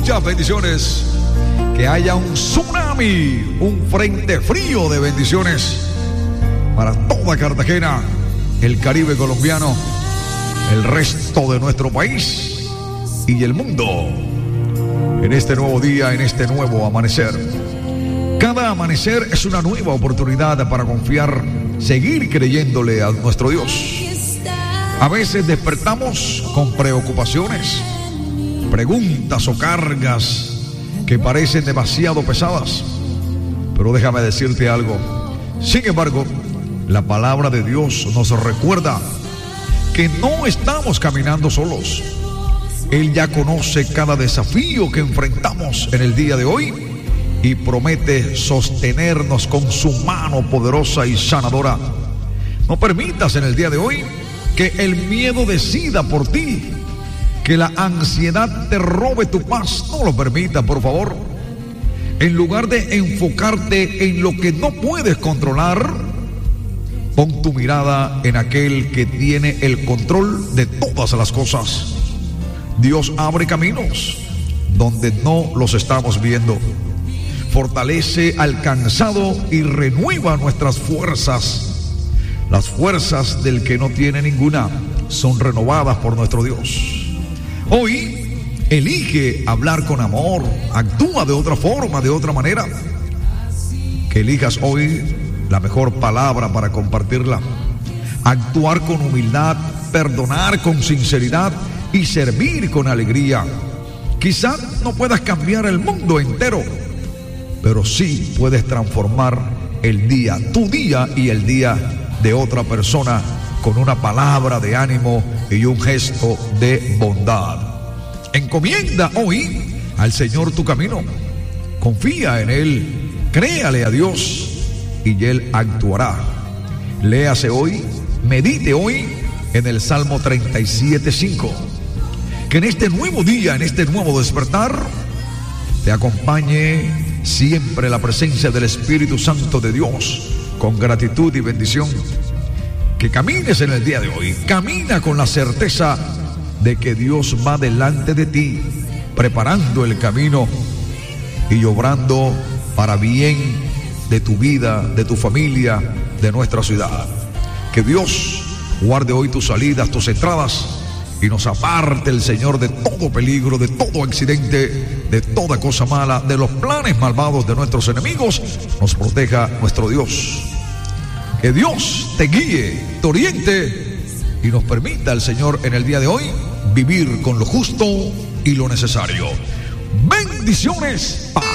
muchas bendiciones. Que haya un tsunami, un frente frío de bendiciones para toda Cartagena, el Caribe colombiano, el resto de nuestro país y el mundo. En este nuevo día, en este nuevo amanecer. Cada amanecer es una nueva oportunidad para confiar, seguir creyéndole a nuestro Dios. A veces despertamos con preocupaciones, preguntas o cargas que parecen demasiado pesadas. Pero déjame decirte algo. Sin embargo, la palabra de Dios nos recuerda que no estamos caminando solos. Él ya conoce cada desafío que enfrentamos en el día de hoy y promete sostenernos con su mano poderosa y sanadora. No permitas en el día de hoy que el miedo decida por ti, que la ansiedad te robe tu paz. No lo permita, por favor. En lugar de enfocarte en lo que no puedes controlar, pon tu mirada en aquel que tiene el control de todas las cosas. Dios abre caminos donde no los estamos viendo. Fortalece al cansado y renueva nuestras fuerzas. Las fuerzas del que no tiene ninguna son renovadas por nuestro Dios. Hoy elige hablar con amor, actúa de otra forma, de otra manera. Que elijas hoy la mejor palabra para compartirla. Actuar con humildad, perdonar con sinceridad y servir con alegría. Quizás no puedas cambiar el mundo entero, pero sí puedes transformar el día, tu día y el día de otra persona con una palabra de ánimo y un gesto de bondad. Encomienda hoy al Señor tu camino. Confía en Él, créale a Dios y Él actuará. Léase hoy, medite hoy en el Salmo 37:5. Que en este nuevo día, en este nuevo despertar, te acompañe siempre la presencia del Espíritu Santo de Dios con gratitud y bendición. Que camines en el día de hoy, camina con la certeza de que Dios va delante de ti, preparando el camino y obrando para bien de tu vida, de tu familia, de nuestra ciudad. Que Dios guarde hoy tus salidas, tus entradas, y nos aparte el Señor de todo peligro, de todo accidente, de toda cosa mala, de los planes malvados de nuestros enemigos. Nos proteja nuestro Dios. Que Dios te guíe, te oriente y nos permita el Señor en el día de hoy vivir con lo justo y lo necesario. Bendiciones.